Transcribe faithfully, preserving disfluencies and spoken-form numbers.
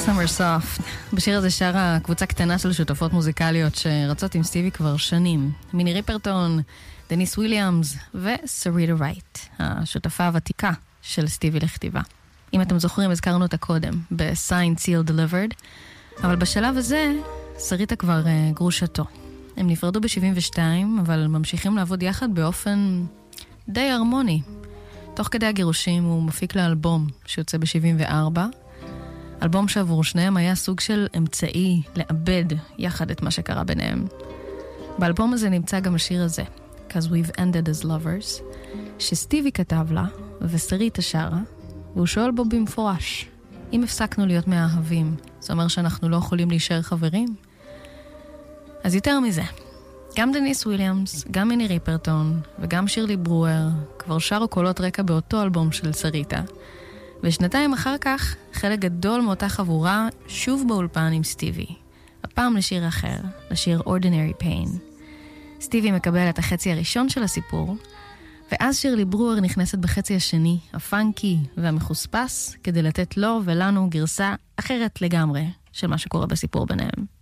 Summer Soft. בשיר הזה שרה קבוצה קטנה של שותפות מוזיקליות שרצות עם סטיבי כבר שנים. מיני ריפרטון, דניס וויליאמס וסריטה רייט, השותפה הוותיקה של סטיבי לכתיבה. אם אתם זוכרים, הזכרנו אותה קודם, ב-Signed, Sealed, Delivered, אבל בשלב הזה סריטה כבר uh, גרושתו. הם נפרדו ב-שבעים ושתיים, אבל ממשיכים לעבוד יחד באופן די הרמוני. תוך כדי הגירושים הוא מפיק לאלבום שיוצא ב-שבעים וארבע, אלבום שעבור שניהם היה סוג של אמצעי לאבד יחד את מה שקרה ביניהם. באלבום הזה נמצא גם השיר הזה, Cause We've Ended As Lovers, שסטיבי כתב לה וסריטה שרה, והוא שואל בו במפורש, אם הפסקנו להיות מאהבים, זה אומר שאנחנו לא יכולים להישאר חברים? אז יותר מזה, גם דניס וויליאמס, גם מיני ריפרטון וגם שירלי ברואר כבר שרו קולות רקע באותו אלבום של סריטה, ושנתיים אחר כך חלק גדול מאותה חבורה שוב באולפן עם סטיבי, הפעם לשיר אחר, לשיר Ordinary Pain. סטיבי מקבל את החצי הראשון של הסיפור, ואז שירלי ברואר נכנסת בחצי השני, הפאנקי והמחוספס, כדי לתת לו ולנו גרסה אחרת לגמרי של מה שקורה בסיפור ביניהם.